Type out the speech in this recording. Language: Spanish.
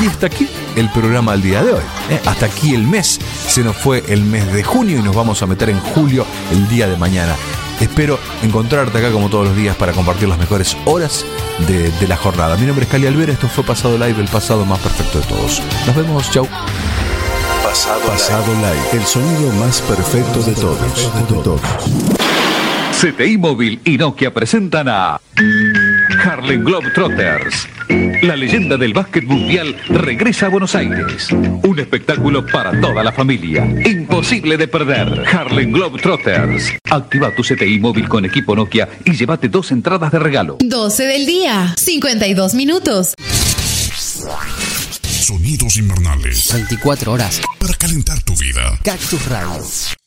Y hasta aquí el programa del día de hoy. Hasta aquí el mes. Se nos fue el mes de junio y nos vamos a meter en julio el día de mañana. Espero encontrarte acá como todos los días para compartir las mejores horas de la jornada. Mi nombre es Cali Alvera, esto fue Pasado Live, el pasado más perfecto de todos. Nos vemos, chau. Pasado Live, el sonido más perfecto de todos. CTI Móvil y Nokia presentan a Harlem Globetrotters. La leyenda del básquet mundial regresa a Buenos Aires. Un espectáculo para toda la familia. Imposible de perder. Harlem Globetrotters. Activa tu CTI Móvil con equipo Nokia y llévate 2 entradas de regalo. 12 del día, 52 minutos. Sonidos invernales. 24 horas. Para calentar tu vida. Cactus Radio.